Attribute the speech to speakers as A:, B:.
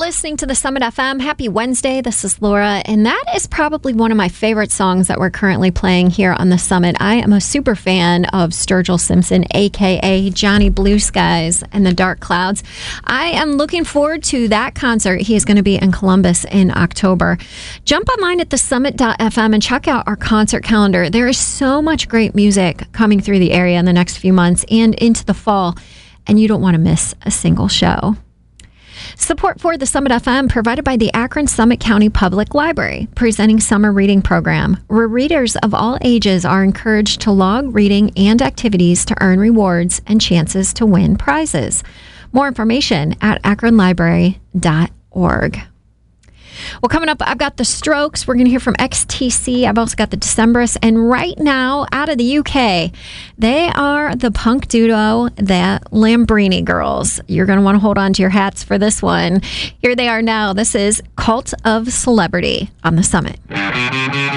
A: listening to the Summit FM. Happy Wednesday. This is Laura, and that is probably one of my favorite songs that we're currently playing here on the Summit. I am a super fan of Sturgill Simpson, a.k.a. Johnny Blue Skies and the Dark Clouds. I am looking forward to that concert. He is going to be in Columbus in October. Jump online at thesummit.fm and check out our concert calendar. There is so much great music coming through the area in the next few months and into the fall, and you don't want to miss a single show. Support for the Summit FM provided by the Akron Summit County Public Library, presenting summer reading program, where readers of all ages are encouraged to log reading and activities to earn rewards and chances to win prizes. More information at akronlibrary.org. Well, coming up, I've got the Strokes. We're going to hear from XTC. I've also got the Decemberists. And right now, out of the UK, they are the punk duo, the Lambrini Girls. You're going to want to hold on to your hats for this one. Here they are now. This is Cult of Celebrity on the Summit.